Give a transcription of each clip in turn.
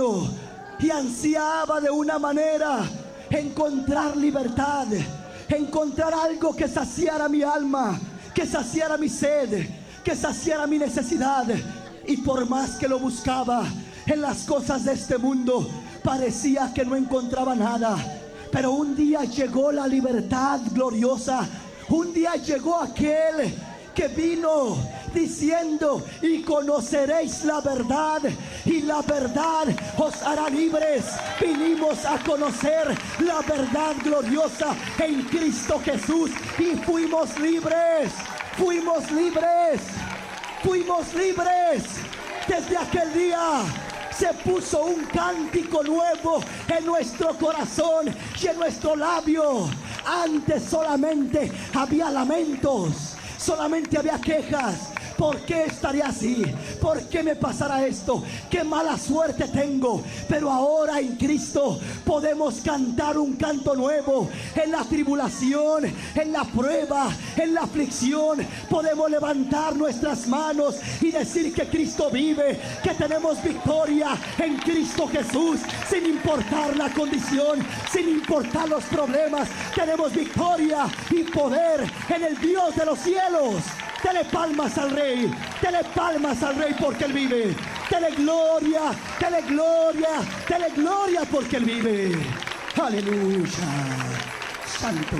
Pablo y ansiaba de una manera encontrar libertad, encontrar algo que saciara mi alma, que saciara mi sed, que saciara mi necesidad. Y por más que lo buscaba en las cosas de este mundo, parecía que no encontraba nada. Pero un día llegó la libertad gloriosa. Un día llegó aquel que vino diciendo: y conoceréis la verdad, y la verdad os hará libres. Vinimos a conocer la verdad gloriosa en Cristo Jesús y fuimos libres. Fuimos libres. Fuimos libres. Desde aquel día se puso un cántico nuevo en nuestro corazón y en nuestro labio. Antes solamente había lamentos, solamente había quejas. ¿Por qué estaría así? ¿Por qué me pasará esto? ¡Qué mala suerte tengo! Pero ahora en Cristo podemos cantar un canto nuevo. En la tribulación, en la prueba, en la aflicción, podemos levantar nuestras manos y decir que Cristo vive, que tenemos victoria en Cristo Jesús. Sin importar la condición, sin importar los problemas, tenemos victoria y poder en el Dios de los cielos. Dele palmas al Rey, dele palmas al Rey porque Él vive. Dele gloria, dele gloria, dele gloria porque Él vive. Aleluya, santo.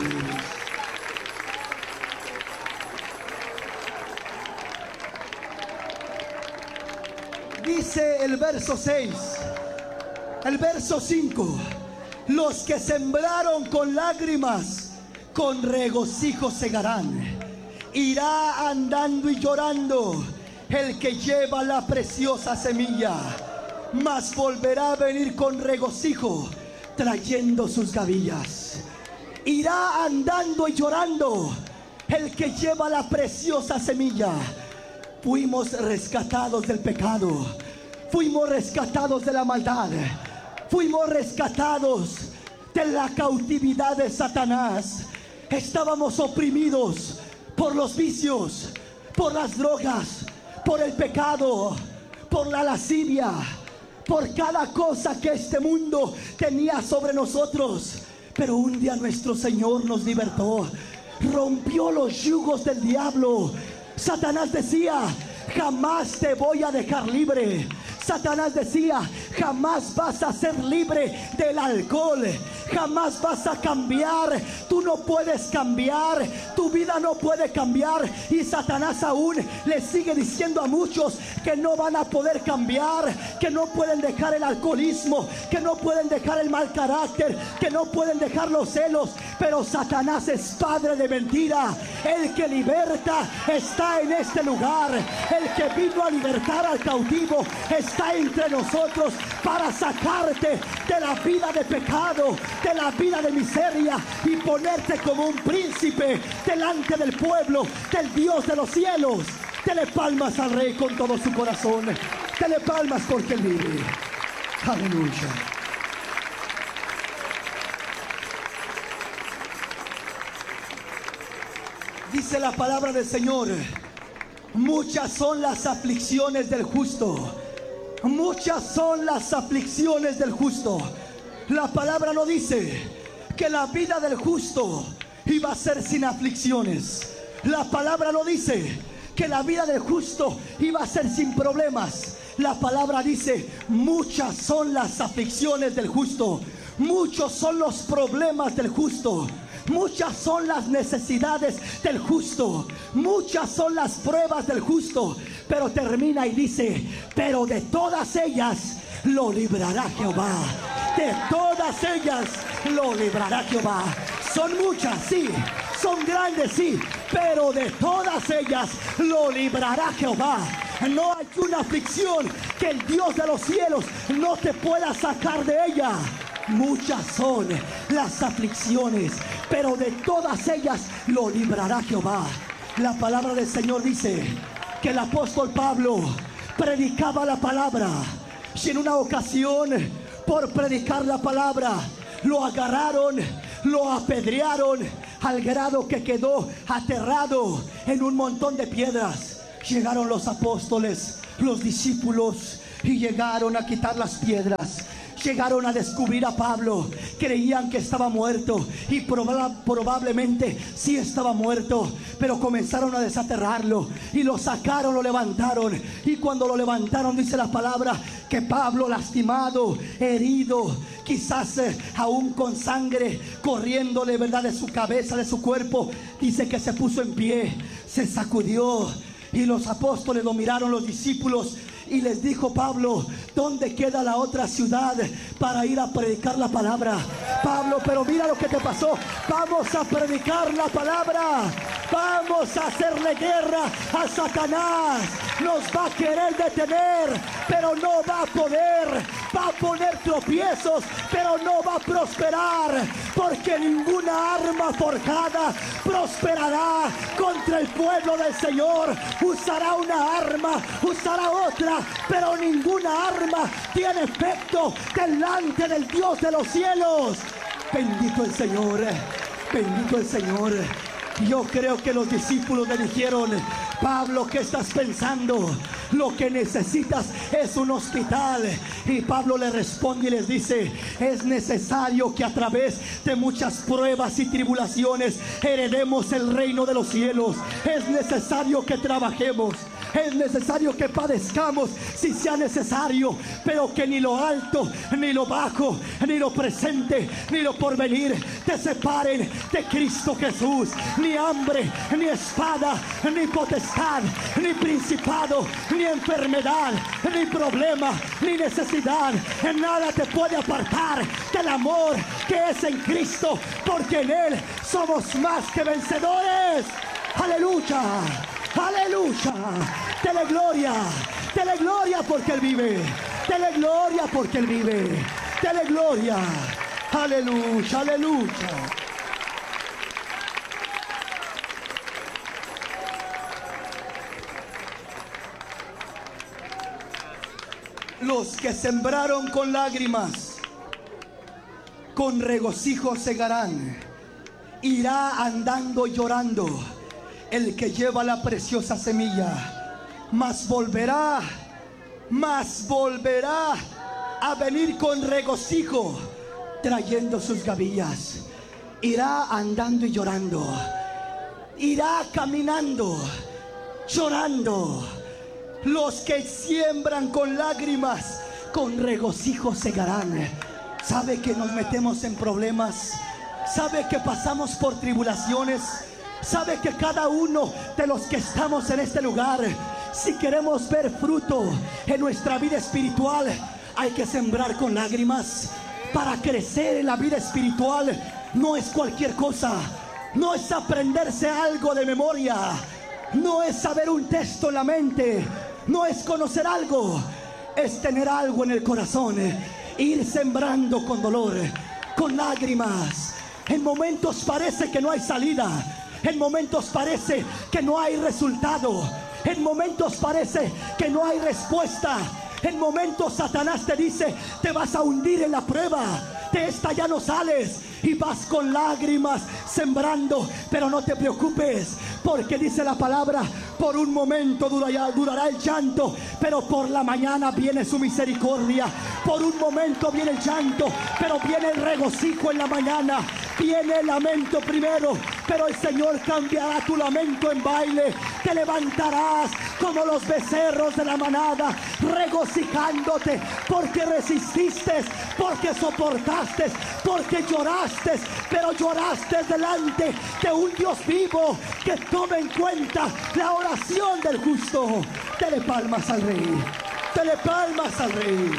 Dice el verso 6, el verso 5: los que sembraron con lágrimas, con regocijo segarán. Irá andando y llorando el que lleva la preciosa semilla, mas volverá a venir con regocijo trayendo sus gavillas. Irá andando y llorando el que lleva la preciosa semilla. Fuimos rescatados del pecado, fuimos rescatados de la maldad, fuimos rescatados de la cautividad de Satanás. Estábamos oprimidos por los vicios, por las drogas, por el pecado, por la lascivia, por cada cosa que este mundo tenía sobre nosotros. Pero un día nuestro Señor nos libertó, rompió los yugos del diablo. Satanás decía: jamás te voy a dejar libre. Satanás decía: jamás vas a ser libre del alcohol, jamás vas a cambiar. Tú no puedes cambiar, tu vida no puede cambiar. Y Satanás aún le sigue diciendo a muchos que no van a poder cambiar, que no pueden dejar el alcoholismo, que no pueden dejar el mal carácter, que no pueden dejar los celos. Pero Satanás es padre de mentira. El que liberta está en este lugar. El que vino a libertar al cautivo está entre nosotros para sacarte de la vida de pecado, de la vida de miseria, y ponerte como un príncipe delante del pueblo del Dios de los cielos. Dele palmas al Rey con todo su corazón. Dele palmas porque Él vive. Aleluya. Dice la palabra del Señor: muchas son las aflicciones del justo. Muchas son las aflicciones del justo. La palabra no dice que la vida del justo iba a ser sin aflicciones. La palabra no dice que la vida del justo iba a ser sin problemas. La palabra dice: muchas son las aflicciones del justo. Muchos son los problemas del justo. Muchas son las necesidades del justo. Muchas son las pruebas del justo. Pero termina y dice: pero de todas ellas lo librará Jehová. De todas ellas lo librará Jehová. Son muchas, sí. Son grandes, sí. Pero de todas ellas lo librará Jehová. No hay una aflicción que el Dios de los cielos no te pueda sacar de ella. Muchas son las aflicciones, pero de todas ellas lo librará Jehová. La palabra del Señor dice que el apóstol Pablo predicaba la palabra, y en una ocasión, por predicar la palabra, lo agarraron, lo apedrearon, al grado que quedó aterrado en un montón de piedras. Llegaron los apóstoles, los discípulos, y llegaron a quitar las piedras. Llegaron a descubrir a Pablo. Creían que estaba muerto y probablemente sí estaba muerto, pero comenzaron a desaterrarlo y lo sacaron, lo levantaron. Y cuando lo levantaron, dice la palabra que Pablo, lastimado, herido, quizás aún con sangre corriéndole, ¿verdad?, de su cabeza, de su cuerpo, dice que se puso en pie, se sacudió. Y los apóstoles lo miraron, los discípulos, y les dijo Pablo: ¿dónde queda la otra ciudad para ir a predicar la palabra? Pablo, pero mira lo que te pasó. Vamos a predicar la palabra. Vamos a hacerle guerra a Satanás. Nos va a querer detener, pero no va a poder. Va a poner tropiezos, pero no va a prosperar, porque ninguna arma forjada prosperará contra el pueblo del Señor. Usará una arma, usará otra, pero ninguna arma tiene efecto delante del Dios de los cielos. Bendito el Señor, bendito el Señor. Yo creo que los discípulos le dijeron: Pablo, ¿qué estás pensando? Lo que necesitas es un hospital. Y Pablo le responde y les dice: es necesario que a través de muchas pruebas y tribulaciones heredemos el reino de los cielos. Es necesario que trabajemos. Es necesario que padezcamos si sea necesario, pero que ni lo alto, ni lo bajo, ni lo presente, ni lo porvenir te separen de Cristo Jesús. Ni hambre, ni espada, ni potestad, ni principado, ni enfermedad, ni problema, ni necesidad, en nada te puede apartar del amor que es en Cristo, porque en Él somos más que vencedores. Aleluya, aleluya. Dele gloria porque Él vive. Dele gloria porque Él vive. Dele gloria. Aleluya, aleluya. Los que sembraron con lágrimas, con regocijo segarán. Irá andando llorando el que lleva la preciosa semilla, mas volverá a venir con regocijo, trayendo sus gavillas. Irá andando y llorando, irá caminando, llorando. Los que siembran con lágrimas, con regocijo segarán. ¿Sabe que nos metemos en problemas? ¿Sabe que pasamos por tribulaciones? ¿Sabe que cada uno de los que estamos en este lugar, si queremos ver fruto en nuestra vida espiritual, hay que sembrar con lágrimas? Para crecer en la vida espiritual no es cualquier cosa. No es aprenderse algo de memoria. No es saber un texto en la mente. No es conocer algo. Es tener algo en el corazón. Ir sembrando con dolor, con lágrimas. En momentos parece que no hay salida. En momentos parece que no hay resultado. En momentos parece que no hay respuesta. En momentos Satanás te dice: te vas a hundir en la prueba, de esta ya no sales. Y vas con lágrimas sembrando, pero no te preocupes, porque dice la palabra: por un momento durará el llanto, pero por la mañana viene su misericordia. Por un momento viene el llanto, pero viene el regocijo en la mañana. Viene el lamento primero, pero el Señor cambiará tu lamento en baile. Te levantarás como los becerros de la manada, regocijándote, porque resististe, porque soportaste, porque lloraste, pero lloraste delante de un Dios vivo que toma en cuenta la oración del justo. Dele palmas al Rey. Dele palmas al Rey.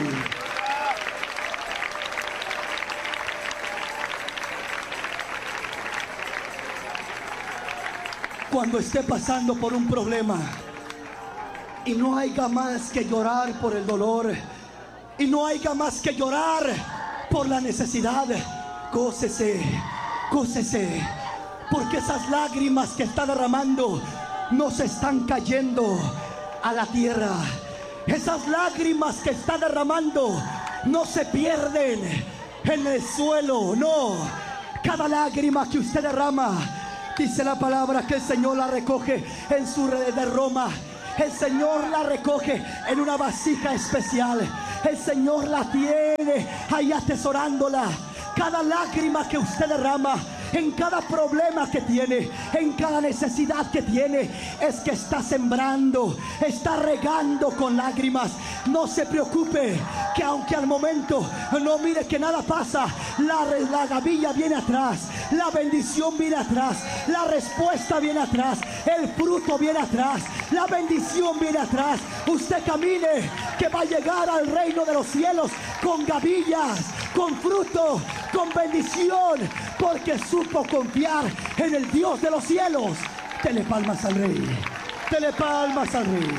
Cuando esté pasando por un problema y no haya más que llorar por el dolor, y no haya más que llorar por la necesidad, gócese, gócese, porque esas lágrimas que está derramando no se están cayendo a la tierra. Esas lágrimas que está derramando no se pierden en el suelo, no. Cada lágrima que usted derrama, dice la palabra que el Señor la recoge en su derrama El Señor la recoge en una vasija especial. El Señor la tiene ahí atesorándola. Cada lágrima que usted derrama, en cada problema que tiene, en cada necesidad que tiene, es que está sembrando, está regando con lágrimas. No se preocupe, que aunque al momento no mire que nada pasa, la gavilla viene atrás, la bendición viene atrás, la respuesta viene atrás, el fruto viene atrás, la bendición viene atrás. Usted camine, que va a llegar al reino de los cielos con gavillas, con fruto, con bendición, porque supo confiar en el Dios de los cielos. Dele palmas al Rey, dele palmas al Rey.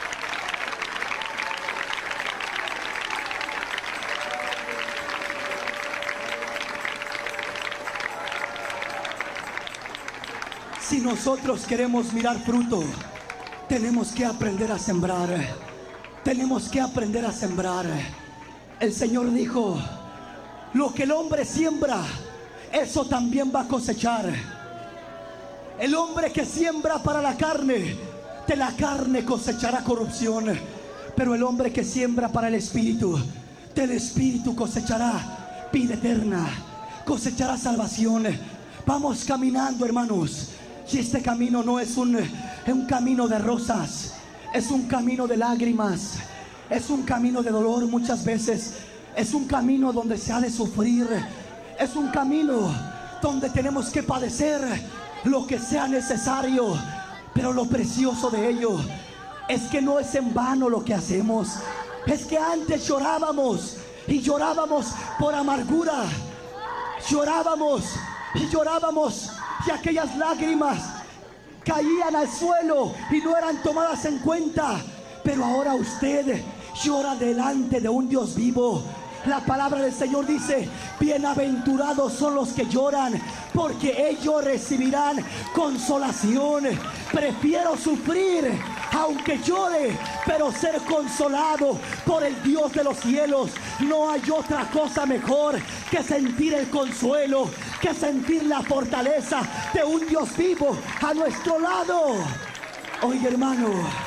Si nosotros queremos mirar fruto, tenemos que aprender a sembrar. Tenemos que aprender a sembrar. El Señor dijo: lo que el hombre siembra, eso también va a cosechar. El hombre que siembra para la carne, de la carne cosechará corrupción. Pero el hombre que siembra para el Espíritu, del Espíritu cosechará vida eterna, cosechará salvación. Vamos caminando, hermanos. Si este camino no es un camino de rosas, es un camino de lágrimas, es un camino de dolor muchas veces, es un camino donde se ha de sufrir, es un camino donde tenemos que padecer lo que sea necesario. Pero lo precioso de ello es que no es en vano lo que hacemos. Es que antes llorábamos, y llorábamos por amargura, llorábamos y llorábamos, y aquellas lágrimas caían al suelo y no eran tomadas en cuenta. Pero ahora usted llora delante de un Dios vivo. La palabra del Señor dice: bienaventurados son los que lloran, porque ellos recibirán consolación. Prefiero sufrir, aunque llore, pero ser consolado por el Dios de los cielos. No hay otra cosa mejor que sentir el consuelo, que sentir la fortaleza de un Dios vivo a nuestro lado. Oye, hermano,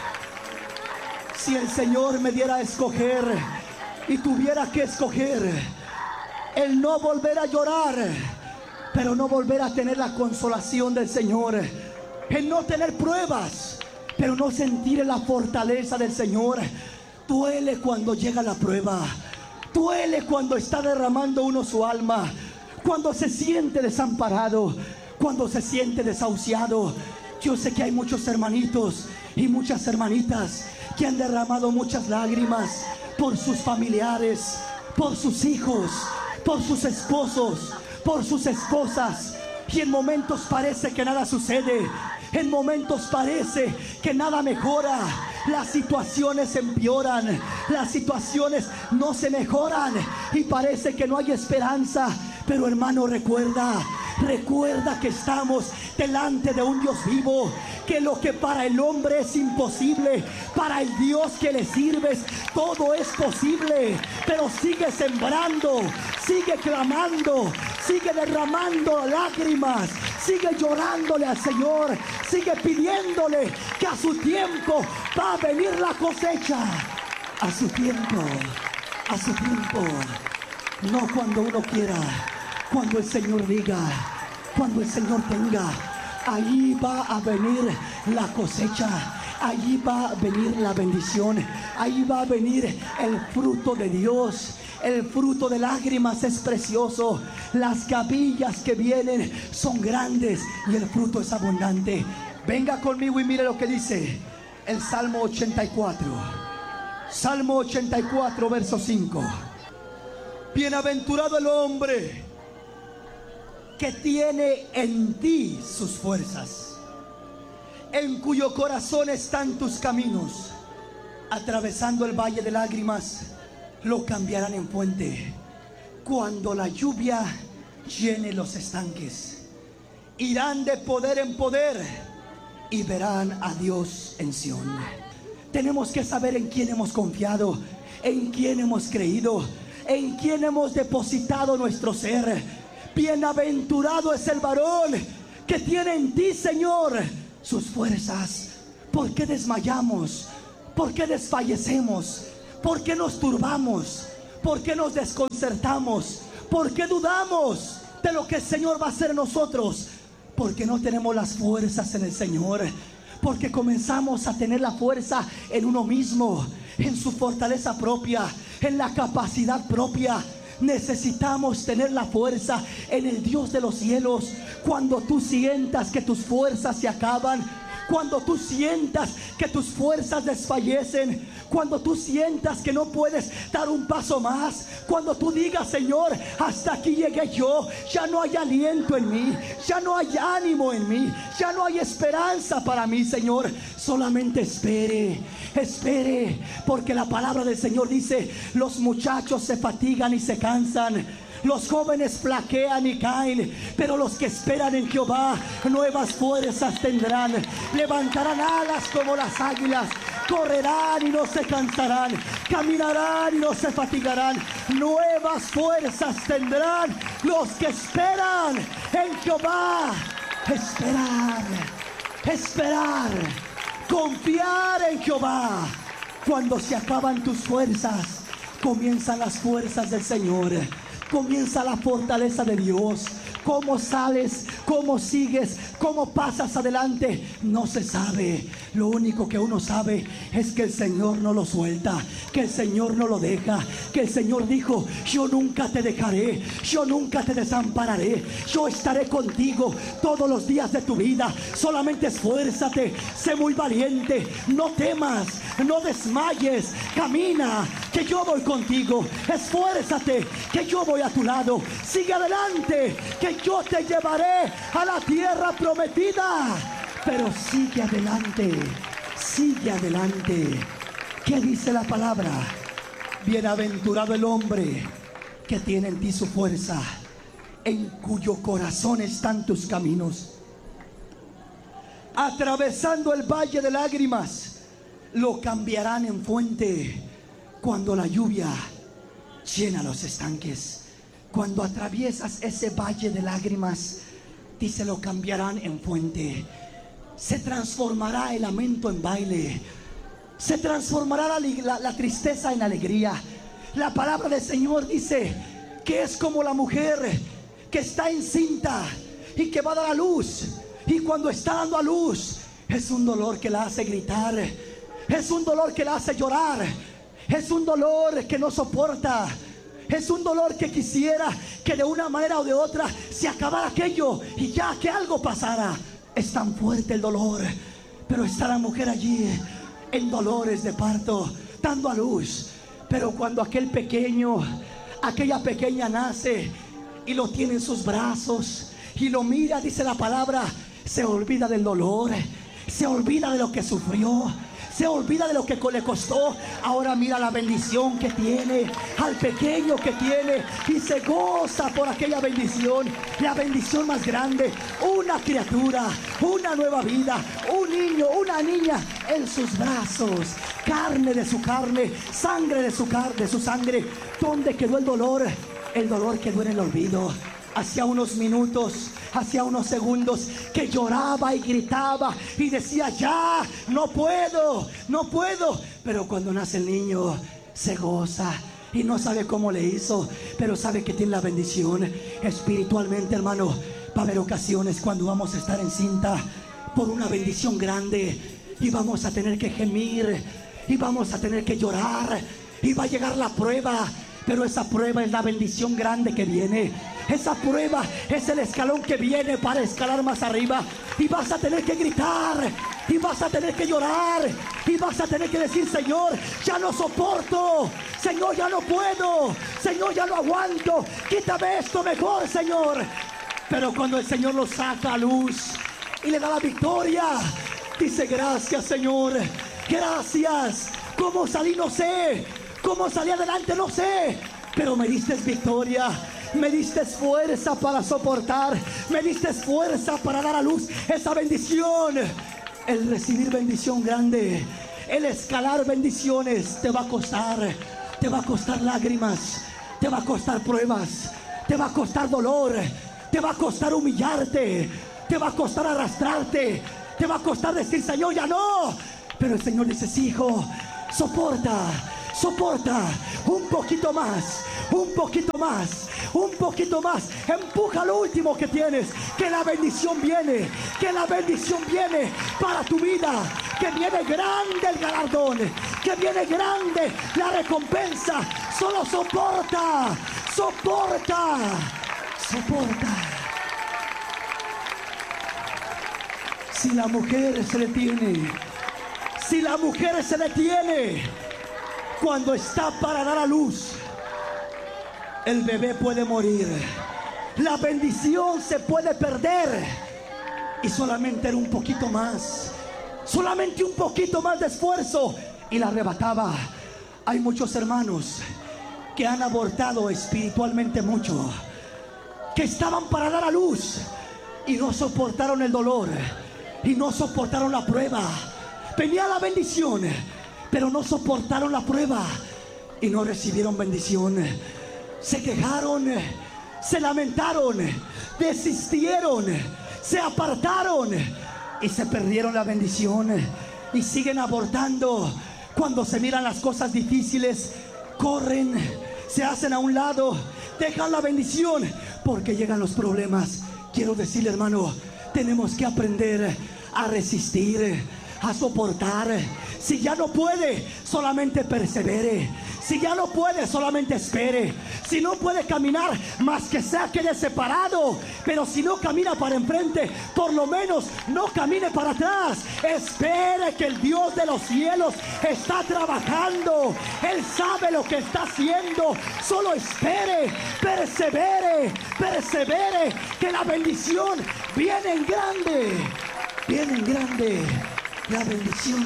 si el Señor me diera a escoger y tuviera que escoger el no volver a llorar, pero no volver a tener la consolación del Señor, el no tener pruebas, pero no sentir la fortaleza del Señor. Duele cuando llega la prueba, duele cuando está derramando uno su alma, cuando se siente desamparado, cuando se siente desahuciado. Yo sé que hay muchos hermanitos y muchas hermanitas que han derramado muchas lágrimas por sus familiares, por sus hijos, por sus esposos, por sus esposas. Y en momentos parece que nada sucede, en momentos parece que nada mejora. Las situaciones empeoran, las situaciones no se mejoran y parece que no hay esperanza. Pero hermano, recuerda que estamos delante de un Dios vivo, que lo que para el hombre es imposible, para el Dios que le sirves todo es posible. Pero sigue sembrando, sigue clamando, sigue derramando lágrimas, sigue llorándole al Señor, sigue pidiéndole que a su tiempo va a venir la cosecha. A su tiempo, a su tiempo, no cuando uno quiera, cuando el Señor diga, cuando el Señor tenga. Ahí va a venir la cosecha, ahí va a venir la bendición, ahí va a venir el fruto de Dios. El fruto de lágrimas es precioso, las gavillas que vienen son grandes y el fruto es abundante. Venga conmigo y mire lo que dice el Salmo 84. Salmo 84, verso 5. Bienaventurado el hombre que tiene en ti sus fuerzas, en cuyo corazón están tus caminos. Atravesando el valle de lágrimas, lo cambiarán en fuente. Cuando la lluvia llene los estanques, irán de poder en poder y verán a Dios en Sión. Tenemos que saber en quién hemos confiado, en quién hemos creído, en quién hemos depositado nuestro ser. Bienaventurado es el varón que tiene en ti, Señor, sus fuerzas. ¿Por qué desmayamos? ¿Por qué desfallecemos? ¿Por qué nos turbamos? ¿Por qué nos desconcertamos? ¿Por qué dudamos de lo que el Señor va a hacer en nosotros? Porque no tenemos las fuerzas en el Señor. Porque comenzamos a tener la fuerza en uno mismo, en su fortaleza propia, en la capacidad propia. Necesitamos tener la fuerza en el Dios de los cielos. Cuando tú sientas que tus fuerzas se acaban, cuando tú sientas que tus fuerzas desfallecen, cuando tú sientas que no puedes dar un paso más, cuando tú digas: Señor, hasta aquí llegué yo, ya no hay aliento en mí, ya no hay ánimo en mí, ya no hay esperanza para mí, Señor. Solamente espere, espere, porque la palabra del Señor dice: los muchachos se fatigan y se cansan, los jóvenes flaquean y caen, pero los que esperan en Jehová nuevas fuerzas tendrán. Levantarán alas como las águilas, correrán y no se cansarán, caminarán y no se fatigarán. Nuevas fuerzas tendrán los que esperan en Jehová. Esperar, esperar, confiar en Jehová. Cuando se acaban tus fuerzas, comienzan las fuerzas del Señor. Comienza la fortaleza de Dios. ¿Cómo sales? ¿Cómo sigues? ¿Cómo pasas adelante? No se sabe. Lo único que uno sabe es que el Señor no lo suelta, que el Señor no lo deja, que el Señor dijo: yo nunca te dejaré, yo nunca te desampararé, yo estaré contigo todos los días de tu vida. Solamente esfuérzate, sé muy valiente, no temas, no desmayes, camina, que yo voy contigo. Esfuérzate, que yo voy a tu lado. Sigue adelante, que yo te llevaré a la tierra prometida. Pero sigue adelante, sigue adelante. ¿Qué dice la palabra? Bienaventurado el hombre que tiene en ti su fuerza, en cuyo corazón están tus caminos. Atravesando el valle de lágrimas, lo cambiarán en fuente. Cuando la lluvia llena los estanques, cuando atraviesas ese valle de lágrimas, dice: lo cambiarán en fuente. Se transformará el lamento en baile, se transformará la tristeza en alegría. La palabra del Señor dice que es como la mujer que está encinta y que va a dar a luz, y cuando está dando a luz es un dolor que la hace gritar, es un dolor que la hace llorar, es un dolor que no soporta, es un dolor que quisiera que de una manera o de otra se acabara aquello y ya que algo pasara. Es tan fuerte el dolor, pero está la mujer allí en dolores de parto, dando a luz. Pero cuando aquel pequeño, aquella pequeña nace y lo tiene en sus brazos y lo mira, dice la palabra, se olvida del dolor, se olvida de lo que sufrió, se olvida de lo que le costó. Ahora mira la bendición que tiene, al pequeño que tiene, y se goza por aquella bendición, la bendición más grande. Una criatura, una nueva vida, un niño, una niña en sus brazos, carne de su carne, sangre de su sangre. ¿Dónde quedó el dolor? El dolor quedó en el olvido. Hacía unos minutos, hacía unos segundos que lloraba y gritaba y decía: ya, no puedo, no puedo. Pero cuando nace el niño se goza y no sabe cómo le hizo, pero sabe que tiene la bendición. Espiritualmente, hermano, va a haber ocasiones cuando vamos a estar encinta por una bendición grande y vamos a tener que gemir y vamos a tener que llorar y va a llegar la prueba. Pero esa prueba es la bendición grande que viene. Esa prueba es el escalón que viene para escalar más arriba. Y vas a tener que gritar, y vas a tener que llorar, y vas a tener que decir: Señor, ya no soporto, Señor, ya no puedo, Señor, ya no aguanto, quítame esto mejor, Señor. Pero cuando el Señor lo saca a luz y le da la victoria, dice: gracias, Señor, gracias. ¿Cómo salí? No sé. ¿Cómo salí adelante? No sé, pero me diste victoria, me diste fuerza para soportar, me diste fuerza para dar a luz esa bendición. El recibir bendición grande, el escalar bendiciones te va a costar lágrimas, te va a costar pruebas, te va a costar dolor, te va a costar humillarte, te va a costar arrastrarte, te va a costar decir, Señor, ya no. Pero el Señor dice, sí, hijo, soporta, soporta, un poquito más, un poquito más, un poquito más. Empuja lo último que tienes, que la bendición viene, que la bendición viene para tu vida, que viene grande el galardón, que viene grande la recompensa. Solo soporta, soporta, soporta. Si la mujer se detiene, si la mujer se detiene cuando está para dar a luz, el bebé puede morir, la bendición se puede perder. Y solamente era un poquito más, solamente un poquito más de esfuerzo y la arrebataba. Hay muchos hermanos que han abortado espiritualmente mucho, que estaban para dar a luz y no soportaron el dolor y no soportaron la prueba. Venía la bendición, pero no soportaron la prueba y no recibieron bendición. Se quejaron, se lamentaron, desistieron, se apartaron y se perdieron la bendición. Y siguen abortando. Cuando se miran las cosas difíciles, corren, se hacen a un lado, dejan la bendición porque llegan los problemas. Quiero decirle, hermano, tenemos que aprender a resistir, a soportar. Si ya no puede, solamente persevere. Si ya no puede, solamente espere. Si no puede caminar, más que sea, quede separado. Pero si no camina para enfrente, por lo menos no camine para atrás. Espere que el Dios de los cielos está trabajando. Él sabe lo que está haciendo. Solo espere, persevere, persevere, que la bendición viene en grande. Viene en grande la bendición.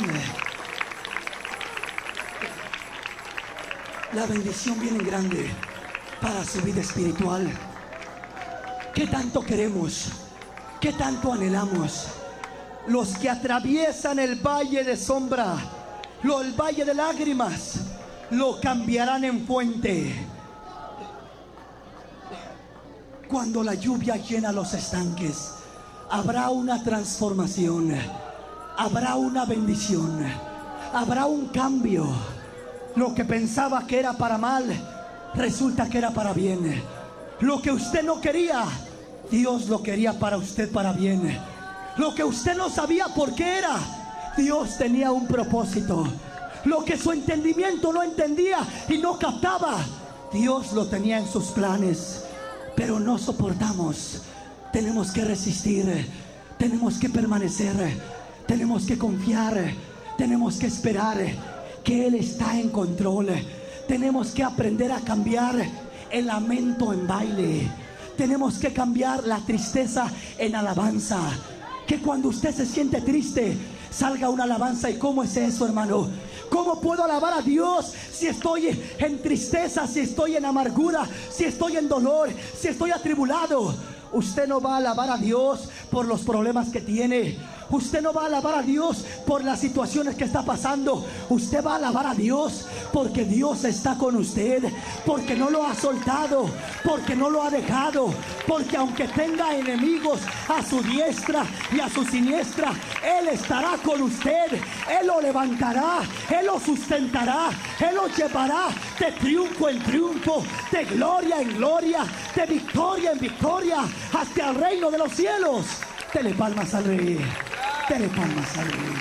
La bendición viene en grande para su vida espiritual. ¿Qué tanto queremos? ¿Qué tanto anhelamos? Los que atraviesan el valle de sombra, el valle de lágrimas, lo cambiarán en fuente. Cuando la lluvia llena los estanques, habrá una transformación, habrá una bendición, habrá un cambio. Lo que pensaba que era para mal, resulta que era para bien. Lo que usted no quería, Dios lo quería para usted para bien. Lo que usted no sabía por qué era, Dios tenía un propósito. Lo que su entendimiento no entendía y no captaba, Dios lo tenía en sus planes. Pero no soportamos. Tenemos que resistir, tenemos que permanecer, tenemos que confiar, tenemos que esperar que Él está en control. Tenemos que aprender a cambiar el lamento en baile. Tenemos que cambiar la tristeza en alabanza. Que cuando usted se siente triste, salga una alabanza. ¿Y cómo es eso, hermano? ¿Cómo puedo alabar a Dios si estoy en tristeza, si estoy en amargura, si estoy en dolor, si estoy atribulado? Usted no va a alabar a Dios por los problemas que tiene. Usted no va a alabar a Dios por las situaciones que está pasando. Usted va a alabar a Dios porque Dios está con usted, porque no lo ha soltado, porque no lo ha dejado, porque aunque tenga enemigos a su diestra y a su siniestra, Él estará con usted. Él lo levantará, Él lo sustentará, Él lo llevará de triunfo en triunfo, de gloria en gloria, de victoria en victoria, hasta el reino de los cielos. Dele palmas al Rey. Dele palmas al Rey.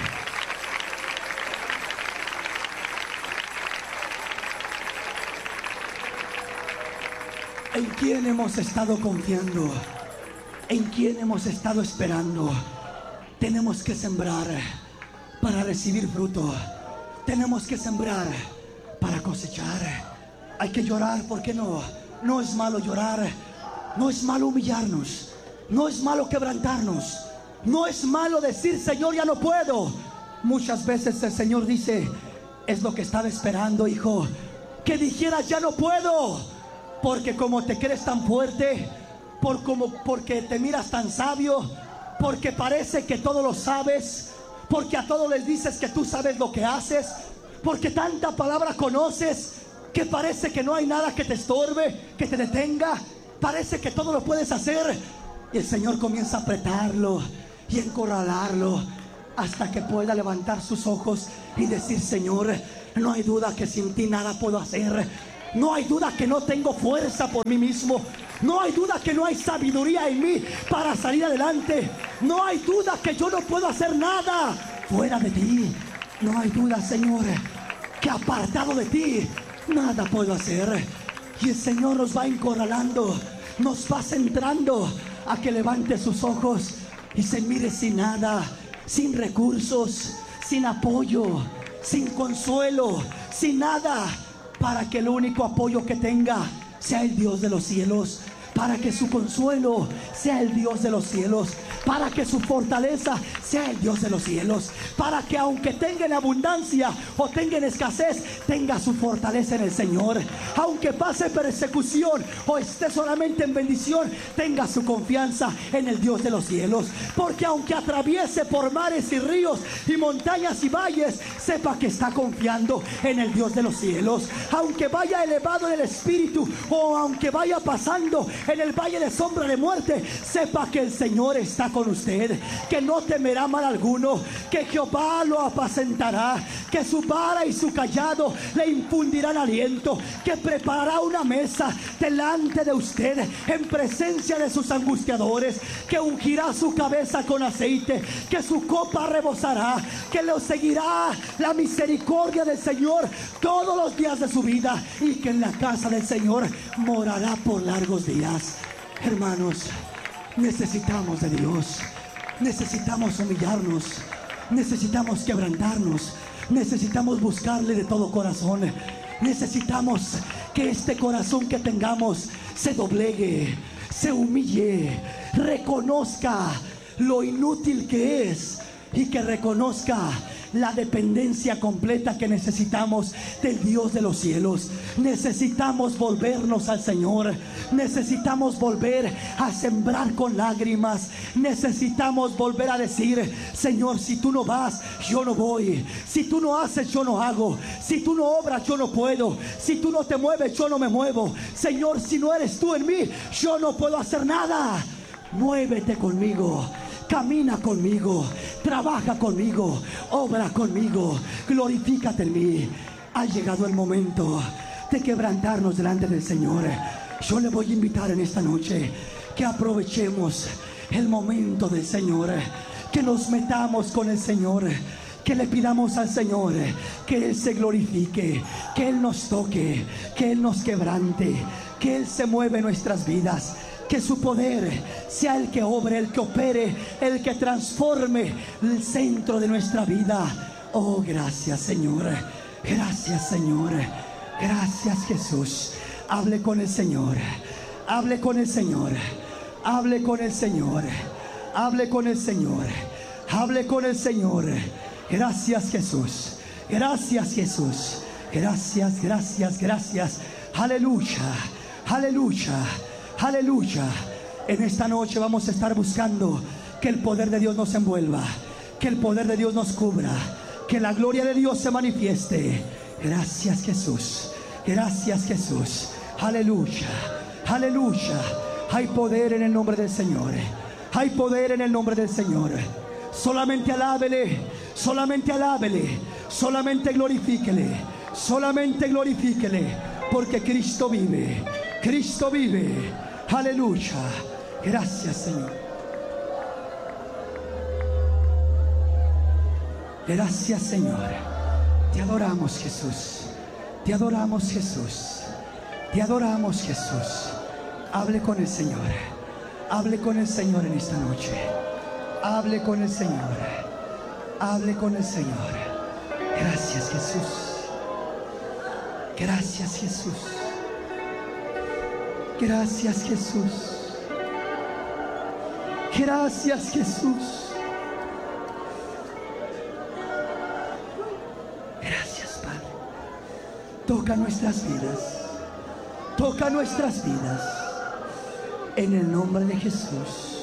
¿En quién hemos estado confiando? ¿En quién hemos estado esperando? Tenemos que sembrar para recibir fruto. Tenemos que sembrar para cosechar. Hay que llorar, ¿por qué no? No es malo llorar. No es malo humillarnos. No es malo quebrantarnos. No es malo decir, Señor, ya no puedo. Muchas veces el Señor dice, es lo que estaba esperando, hijo, que dijeras, ya no puedo. Porque como te crees tan fuerte, porque te miras tan sabio, porque parece que todo lo sabes, porque a todos les dices que tú sabes lo que haces, porque tanta palabra conoces, que parece que no hay nada que te estorbe, que te detenga. Parece que todo lo puedes hacer. Y el Señor comienza a apretarlo y encorralarlo hasta que pueda levantar sus ojos y decir: Señor, no hay duda que sin ti nada puedo hacer. No hay duda que no tengo fuerza por mí mismo. No hay duda que no hay sabiduría en mí para salir adelante. No hay duda que yo no puedo hacer nada fuera de ti. No hay duda, Señor, que apartado de ti nada puedo hacer. Y el Señor nos va encorralando, nos va centrando a que levante sus ojos y se mire sin nada, sin recursos, sin apoyo, sin consuelo, sin nada, para que el único apoyo que tenga sea el Dios de los cielos, para que su consuelo sea el Dios de los cielos, para que su fortaleza sea el Dios de los cielos, para que aunque tenga en abundancia o tenga en escasez, tenga su fortaleza en el Señor. Aunque pase persecución o esté solamente en bendición, tenga su confianza en el Dios de los cielos. Porque aunque atraviese por mares y ríos y montañas y valles, sepa que está confiando en el Dios de los cielos. Aunque vaya elevado en el espíritu o aunque vaya pasando en el valle de sombra de muerte, sepa que el Señor está con usted, que no temerá mal alguno, que Jehová lo apacentará, que su vara y su cayado le infundirán aliento, que preparará una mesa delante de usted en presencia de sus angustiadores, que ungirá su cabeza con aceite, que su copa rebosará, que lo seguirá la misericordia del Señor todos los días de su vida, y que en la casa del Señor morará por largos días. Hermanos, necesitamos de Dios, necesitamos humillarnos, necesitamos quebrantarnos, necesitamos buscarle de todo corazón, necesitamos que este corazón que tengamos se doblegue, se humille, reconozca lo inútil que es y que reconozca la dependencia completa que necesitamos del Dios de los cielos. Necesitamos volvernos al Señor, necesitamos volver a sembrar con lágrimas, necesitamos volver a decir: Señor, si tú no vas, yo no voy, si tú no haces, yo no hago, si tú no obras, yo no puedo, si tú no te mueves, yo no me muevo. Señor, si no eres tú en mí, yo no puedo hacer nada. Muévete conmigo, camina conmigo, trabaja conmigo, obra conmigo, glorifícate en mí. Ha llegado el momento de quebrantarnos delante del Señor. Yo le voy a invitar en esta noche que aprovechemos el momento del Señor, que nos metamos con el Señor, que le pidamos al Señor que Él se glorifique, que Él nos toque, que Él nos quebrante, que Él se mueve en nuestras vidas. Que su poder sea el que obre, el que opere, el que transforme el centro de nuestra vida. Oh, gracias, Señor. Gracias, Señor. Gracias, Jesús. Hable con el Señor. Hable con el Señor. Hable con el Señor. Hable con el Señor. Hable con el Señor. Gracias, Jesús. Gracias, Jesús. Gracias, gracias, gracias. Aleluya. Aleluya. Aleluya. En esta noche vamos a estar buscando que el poder de Dios nos envuelva, que el poder de Dios nos cubra, que la gloria de Dios se manifieste. Gracias, Jesús. Gracias, Jesús. Aleluya. Aleluya. Hay poder en el nombre del Señor. Hay poder en el nombre del Señor. Solamente alábele, solamente alábele, solamente glorifíquele, solamente glorifíquele, porque Cristo vive. Cristo vive. Aleluya. Gracias, Señor. Gracias, Señor. Te adoramos, Jesús. Te adoramos, Jesús. Te adoramos, Jesús. Hable con el Señor. Hable con el Señor en esta noche. Hable con el Señor. Hable con el Señor. Gracias, Jesús. Gracias, Jesús. Gracias, Jesús. Gracias, Jesús. Gracias, Padre. Toca nuestras vidas. Toca nuestras vidas. En el nombre de Jesús.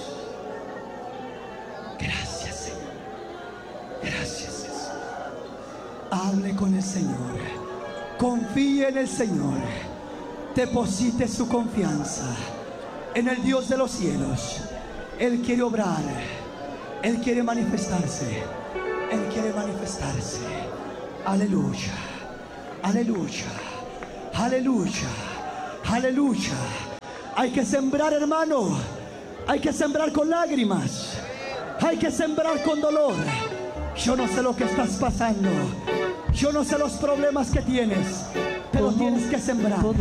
Gracias, Señor. Gracias, Jesús. Hable con el Señor. Confíe en el Señor. Deposite su confianza en el Dios de los cielos. Él quiere obrar, Él quiere manifestarse. Él quiere manifestarse. Aleluya, aleluya, aleluya, aleluya. Hay que sembrar, hermano. Hay que sembrar con lágrimas. Hay que sembrar con dolor. Yo no sé lo que estás pasando. Yo no sé los problemas que tienes. Pero tienes que sembrar.